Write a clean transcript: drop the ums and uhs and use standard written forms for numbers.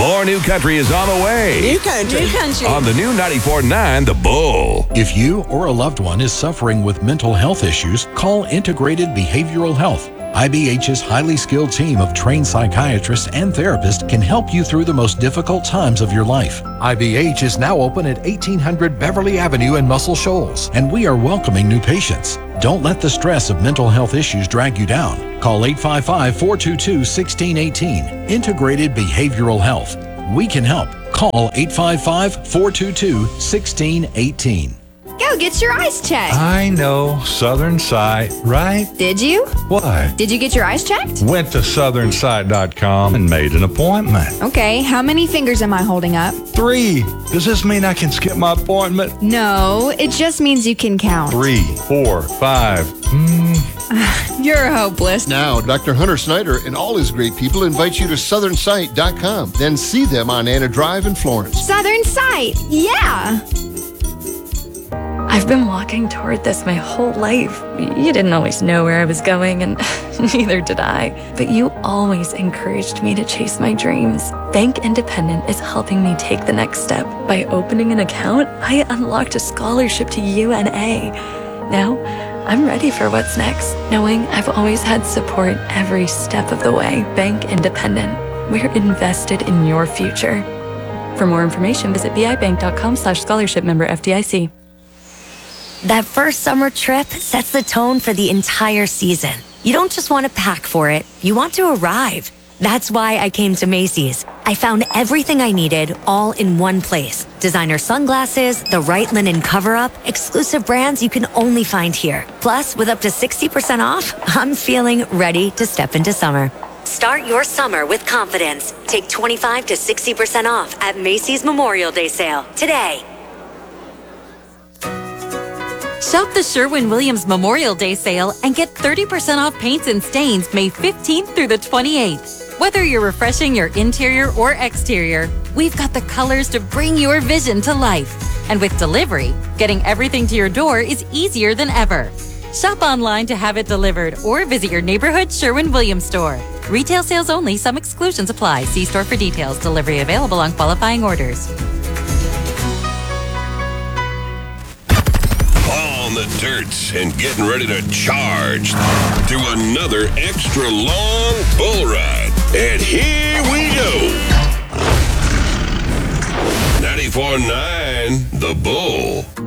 More New Country is on the way. New Country. New Country. On the new 94.9 The Bull. If you or a loved one is suffering with mental health issues, call Integrated Behavioral Health. IBH's highly skilled team of trained psychiatrists and therapists can help you through the most difficult times of your life. IBH is now open at 1800 Beverly Avenue in Muscle Shoals, and we are welcoming new patients. Don't let the stress of mental health issues drag you down. Call 855-422-1618. Integrated Behavioral Health. We can help. Call 855-422-1618. Go get your eyes checked. I know, Southern Sight, right? Did you? What? Did you get your eyes checked? Went to southernsight.com and made an appointment. Okay, how many fingers am I holding up? 3. Does this mean I can skip my appointment? No, it just means you can count. 3, 4, 5. You're hopeless. Now, Dr. Hunter Snyder and all his great people invite you to southernsight.com. Then see them on Anna Drive in Florence. Southern Sight, yeah. I've been walking toward this my whole life. You didn't always know where I was going, and neither did I. But you always encouraged me to chase my dreams. Bank Independent is helping me take the next step. By opening an account, I unlocked a scholarship to UNA. Now, I'm ready for what's next, knowing I've always had support every step of the way. Bank Independent. We're invested in your future. For more information, visit bibank.com/scholarship member FDIC. That first summer trip sets the tone for the entire season. You don't just want to pack for it, you want to arrive. That's why I came to Macy's. I found everything I needed all in one place. Designer sunglasses, the right linen cover-up, exclusive brands you can only find here. Plus, with up to 60% off, I'm feeling ready to step into summer. Start your summer with confidence. Take 25 to 60% off at Macy's Memorial Day sale today. Shop the Sherwin-Williams Memorial Day sale and get 30% off paints and stains May 15th through the 28th. Whether you're refreshing your interior or exterior, we've got the colors to bring your vision to life. And with delivery, getting everything to your door is easier than ever. Shop online to have it delivered or visit your neighborhood Sherwin-Williams store. Retail sales only. Some exclusions apply. See store for details. Delivery available on qualifying orders. On the dirts and getting ready to charge through another extra long bull ride. And here we go. 94.9 The Bull.